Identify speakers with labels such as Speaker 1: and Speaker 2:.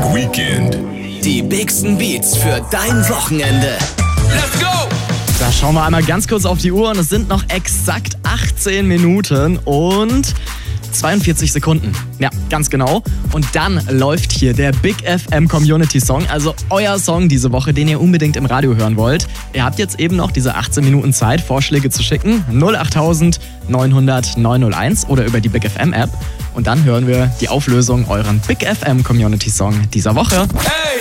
Speaker 1: Weekend.
Speaker 2: Die bigsten Beats für dein Wochenende.
Speaker 1: Let's go!
Speaker 3: Da schauen wir einmal ganz kurz auf die Uhr und es sind noch exakt 18 Minuten und 42 Sekunden. Ja, ganz genau. Und dann läuft hier der Big FM Community Song, also euer Song diese Woche, den ihr unbedingt im Radio hören wollt. Ihr habt jetzt eben noch diese 18 Minuten Zeit, Vorschläge zu schicken. 08000 900 901 oder über die Big FM App. Und dann hören wir die Auflösung euren Big FM Community Song dieser Woche.
Speaker 1: Hey!